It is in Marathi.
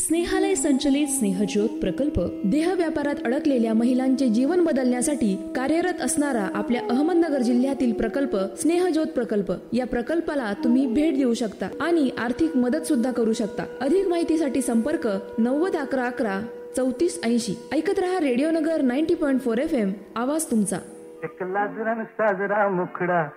स्नेहालय संचलित स्नेहज्योत प्रकल्प देह व्यापारात अडकलेल्या महिलांचे जीवन बदलण्यासाठी कार्यरत असणारा आपल्या अहमदनगर जिल्ह्यातील प्रकल्प स्नेहज्योत प्रकल्प. या प्रकल्पाला तुम्ही भेट देऊ शकता आणि आर्थिक मदत सुद्धा करू शकता. अधिक माहितीसाठी संपर्क 901111 3480. ऐकत रहा रेडिओ नगर 90.4 FM. आवाज तुमचा. एक लाजरा साजरा मुखडा